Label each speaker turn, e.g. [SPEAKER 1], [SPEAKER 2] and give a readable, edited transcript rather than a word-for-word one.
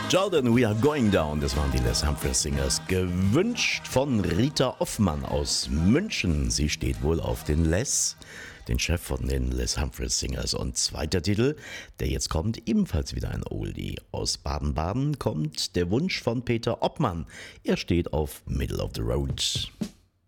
[SPEAKER 1] Jordan, we are going down. Das waren die Les Humphries Singers. Gewünscht von Rita Offmann aus München. Sie steht wohl auf den Les, den Chef von den Les Humphries Singers. Und zweiter Titel, der jetzt kommt, ebenfalls wieder ein Oldie. Aus Baden-Baden kommt der Wunsch von Peter Obmann. Er steht auf Middle of the Road.